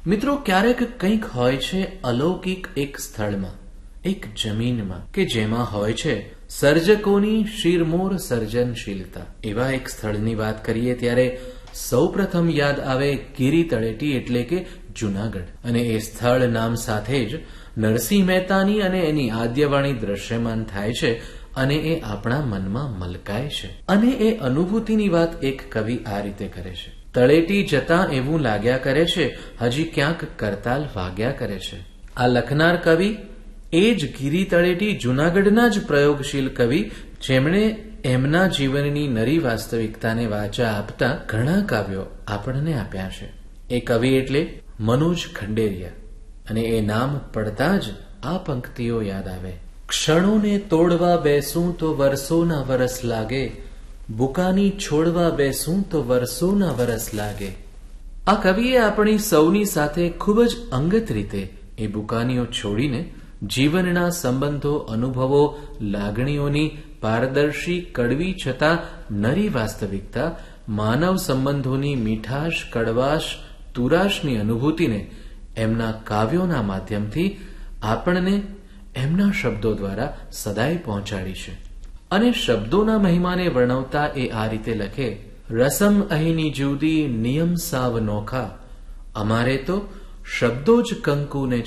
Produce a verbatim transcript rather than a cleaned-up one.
મિત્રો, ક્યારેક કંઈક હોય છે અલૌકિક એક સ્થળમાં, એક જમીનમાં કે જેમાં હોય છે સર્જકોની શિરમોર સર્જનશીલતા. એવા એક સ્થળની વાત કરીએ ત્યારે સૌપ્રથમ યાદ આવે ગિરી તળેટી એટલે કે જૂનાગઢ. અને એ સ્થળ નામ સાથે જ નરસિંહ મહેતાની અને એની આદ્યવાણી દ્રશ્યમાન થાય છે અને એ આપણા મનમાં મલકાય છે. અને એ અનુભૂતિની વાત એક કવિ આ રીતે કરે છે: તળેટી જતા એવું લાગ્યા કરે છે, હજી ક્યાંક કરતાલ વાગ્યા કરે છે. આ લખનાર કવિ એ જ ગિરી તળેટી જૂનાગઢના જ પ્રયોગશીલ કવિ જેમણે એમના જીવનની નરી વાસ્તવિકતાને વાચા આપતા ઘણા કાવ્યો આપણને આપ્યા છે. એ કવિ એટલે મનોજ ખંડેરિયા. અને એ નામ પડતા જ આ પંક્તિઓ યાદ આવે: ક્ષણોને તોડવા બેસું તો વર્ષોના વરસ લાગે, બુકાની છોડવા બેસું તો વર્ષોના વરસ લાગે. આ કવિએ આપણી સૌની સાથે ખૂબ જ અંગત રીતે એ બુકાનીઓ છોડીને જીવનના સંબંધો, અનુભવો, લાગણીઓની પારદર્શી, કડવી છતાં નરી વાસ્તવિકતા, માનવ સંબંધોની મીઠાશ, કડવાશ, તુરાશની અનુભૂતિને એમના કાવ્યોના માધ્યમથી આપણને એમના શબ્દો દ્વારા સદાય પહોંચાડી છે. અને શબ્દોના મહિમાને વર્ણવતા એ આ રીતે લખે: રસમ અહીંની જુદી, નિયમ સાવ નોખા, અમારે તો શબ્દો જ કંકુને